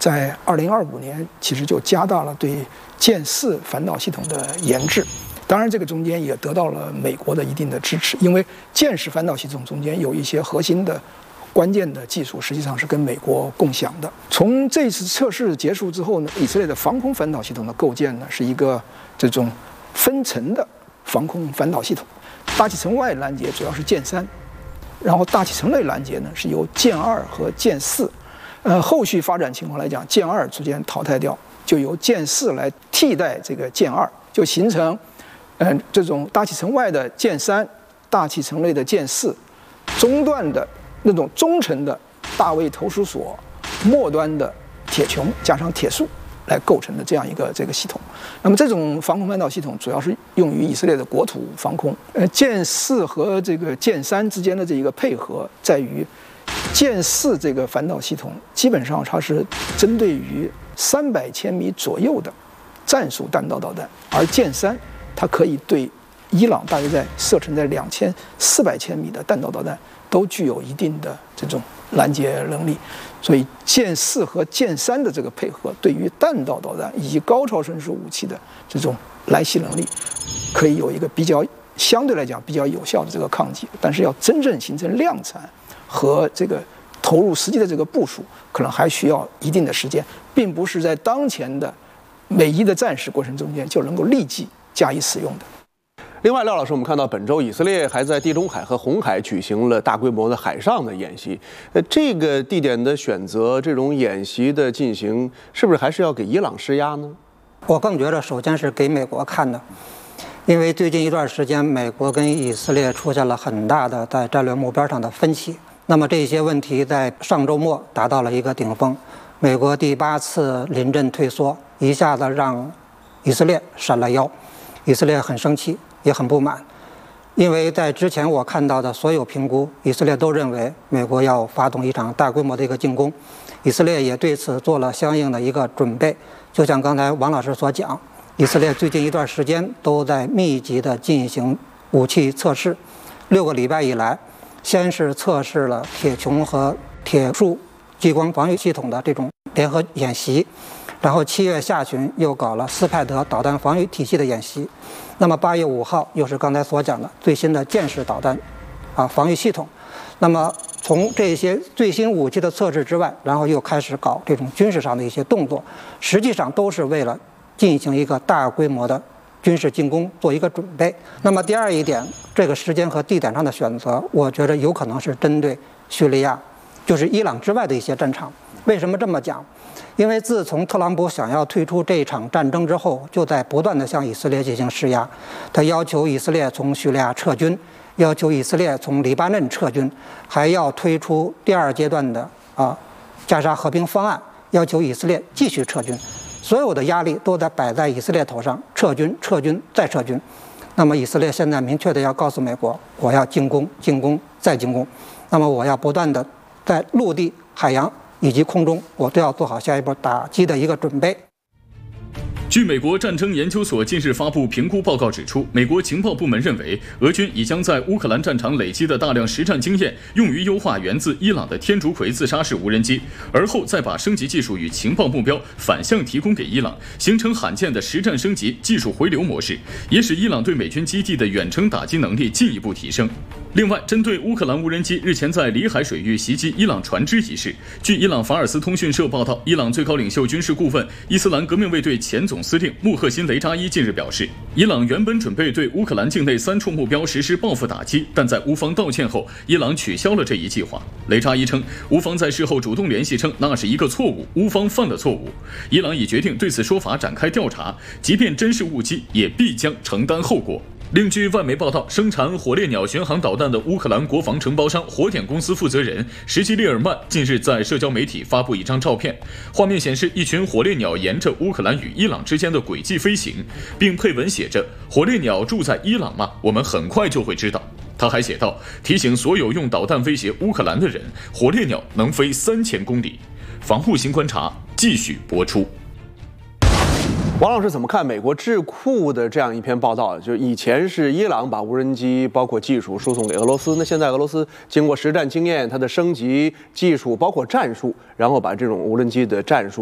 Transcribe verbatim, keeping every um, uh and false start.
在二零二五年其实就加大了对剑四反导系统的研制。当然，这个中间也得到了美国的一定的支持，因为剑式反导系统中间有一些核心的关键的技术，实际上是跟美国共享的。从这次测试结束之后呢，以色列的防空反导系统的构建呢，是一个这种分层的防空反导系统。大气层外拦截主要是剑三，然后大气层内拦截呢是由剑二和剑四。呃，后续发展情况来讲，剑二逐渐淘汰掉，就由剑四来替代这个剑二，就形成。嗯，这种大气层外的剑三，大气层内的剑四，中段的那种中程的大卫投石索，末端的铁穹加上铁束来构成的这样一个这个系统。那么这种防空反导系统主要是用于以色列的国土防空。呃，剑四和这个剑三之间的这一个配合在于，剑四这个反导系统基本上它是针对于三百千米左右的战术弹道导弹，而剑三它可以对伊朗大约在射程在两千四百千米的弹道导弹都具有一定的这种拦截能力，所以剑四和剑三的这个配合，对于弹道导弹以及高超声速武器的这种来袭能力，可以有一个比较相对来讲比较有效的这个抗击。但是要真正形成量产和这个投入实际的这个部署，可能还需要一定的时间，并不是在当前的美伊的战事过程中间就能够立即加以使用的。 另外，廖老师，我们看到本周以色列还在地中海和红海举行了大规模的海上的演习。呃，这个地点的选择，这种演习的进行，是不是还是要给伊朗施压呢？ 我更觉得，首先是给美国看的，因为最近一段时间，美国跟以色列出现了很大的在战略目标上的分歧。那么这些问题在上周末达到了一个顶峰，美国第八次临阵退缩，一下子让以色列闪了腰。以色列很生气，也很不满，因为在之前我看到的所有评估，以色列都认为美国要发动一场大规模的一个进攻，以色列也对此做了相应的一个准备。就像刚才王老师所讲，以色列最近一段时间都在密集的进行武器测试，六个礼拜以来，先是测试了铁穹和铁束激光防御系统的这种联合演习。然后七月下旬又搞了斯派德导弹防御体系的演习，那么八月五号又是刚才所讲的最新的剑式导弹啊防御系统。那么从这些最新武器的测试之外，然后又开始搞这种军事上的一些动作，实际上都是为了进行一个大规模的军事进攻做一个准备。那么第二一点，这个时间和地点上的选择，我觉得有可能是针对叙利亚，就是伊朗之外的一些战场。为什么这么讲？因为自从特朗普想要退出这场战争之后，就在不断地向以色列进行施压，他要求以色列从叙利亚撤军，要求以色列从黎巴嫩撤军，还要推出第二阶段的啊加沙和平方案，要求以色列继续撤军。所有的压力都在摆在以色列头上，撤军、撤军再撤军。那么以色列现在明确的要告诉美国，我要进攻、进攻再进攻，那么我要不断的在陆地、海洋以及空中，我都要做好下一步打击的一个准备。 据美国战争研究所近日发布评估报告指出，美国情报部门认为，俄军已将在乌克兰战场累积的大量实战经验用于优化源自伊朗的天竺葵自杀式无人机，而后再把升级技术与情报目标反向提供给伊朗，形成罕见的实战升级技术回流模式，也使伊朗对美军基地的远程打击能力进一步提升。另外，针对乌克兰无人机日前在里海水域袭击伊朗船只一事，据伊朗法尔斯通讯社报道，伊朗最高领袖军事顾问、伊斯兰革命卫队前总司令穆赫辛·雷扎伊近日表示，伊朗原本准备对乌克兰境内三处目标实施报复打击，但在乌方道歉后，伊朗取消了这一计划。雷扎伊称，乌方在事后主动联系称那是一个错误，乌方犯了错误。伊朗已决定对此说法展开调查，即便真是误击，也必将承担后果。另据外媒报道，生产火烈鸟巡航导弹的乌克兰国防承包商火点公司负责人什基利尔曼近日在社交媒体发布一张照片，画面显示一群火烈鸟沿着乌克兰与伊朗之间的轨迹飞行，并配文写着“火烈鸟住在伊朗吗？我们很快就会知道”。他还写道，提醒所有用导弹威胁乌克兰的人，火烈鸟能飞三千公里。防护新观察继续播出。 王老师怎么看美国智库的这样一篇报道？就是以前是伊朗把无人机包括技术输送给俄罗斯，那现在俄罗斯经过实战经验，它的升级技术包括战术，然后把这种无人机的战术